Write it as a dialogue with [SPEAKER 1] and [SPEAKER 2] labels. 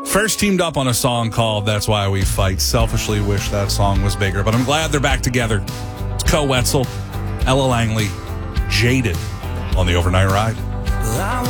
[SPEAKER 1] First teamed up on a song called That's Why We Fight. Selfishly wish that song was bigger, but I'm glad they're back together. It's Co Wetzel, Ella Langley, Jaded on the Overnight Ride.